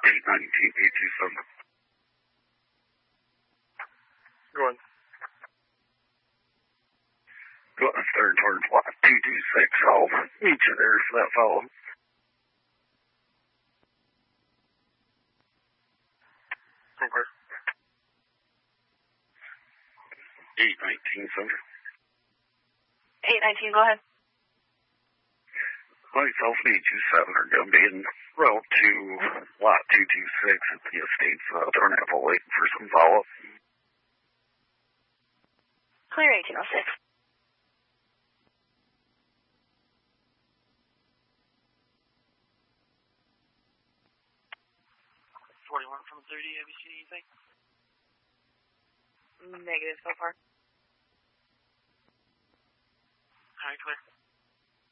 819, 827. Go on. Go on, third towards lot 226. I'll meet you there for that follow. Okay. 819, Center. 819, go ahead. Myself and 827 are going to be en route to lot 226 at the Estates Tornado, waiting for some follow-up. Clear 1806. 41 from 30, have you seen anything? Negative so far. Alright, clear.